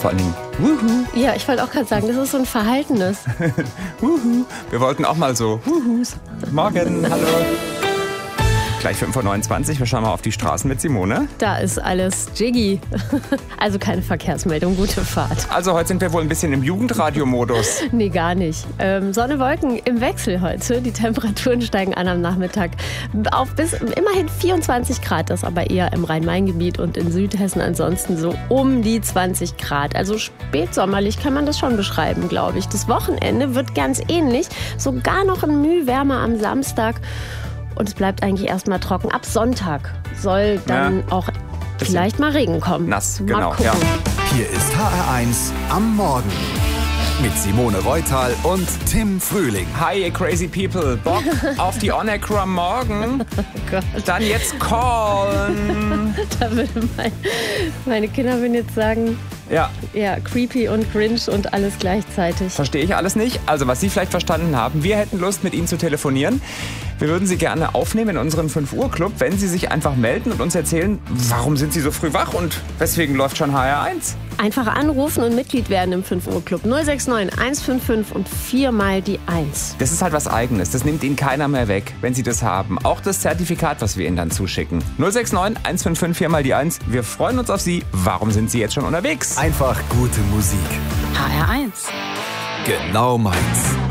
vor allen Dingen Wuhu. Ja, ich wollte auch gerade sagen, das ist so ein Verhaltenes. Wuhu. Wir wollten auch mal so Wuhus. Morgen, hallo. Gleich 5.29 Uhr, wir schauen mal auf die Straßen mit Simone. Da ist alles jiggy. Also keine Verkehrsmeldung, gute Fahrt. Also heute sind wir wohl ein bisschen im Jugendradio-Modus. Nee, gar nicht. Sonne, Wolken im Wechsel heute. Die Temperaturen steigen an am Nachmittag auf bis immerhin 24 Grad. Das aber eher im Rhein-Main-Gebiet und in Südhessen ansonsten so um die 20 Grad. Also spätsommerlich kann man das schon beschreiben, glaube ich. Das Wochenende wird ganz ähnlich. Sogar noch ein Mühe wärmer am Samstag. Und es bleibt eigentlich erstmal trocken. Ab Sonntag soll dann auch vielleicht mal Regen kommen. Nass, mal genau. gucken. Ja. Hier ist HR1 am Morgen. Mit Simone Reutal und Tim Frühling. Hi, ihr crazy people. Bock auf die Onecra morgen? Oh Gott. Dann jetzt callen. Da würde meine Kinder würden jetzt sagen, Ja, ja, creepy und cringe und alles gleichzeitig. verstehe ich alles nicht. Also was Sie vielleicht verstanden haben, wir hätten Lust, mit Ihnen zu telefonieren. Wir würden Sie gerne aufnehmen in unseren 5 Uhr Club, wenn Sie sich einfach melden und uns erzählen, warum sind Sie so früh wach und weswegen läuft schon HR1? Einfach anrufen und Mitglied werden im 5 Uhr Club. 069 155 und 4 mal die 1. Das ist halt was Eigenes, das nimmt Ihnen keiner mehr weg, wenn Sie das haben. Auch das Zertifikat, was wir Ihnen dann zuschicken. 069 155 4 mal die 1. Wir freuen uns auf Sie. Warum sind Sie jetzt schon unterwegs? Einfach gute Musik. HR1. Genau meins.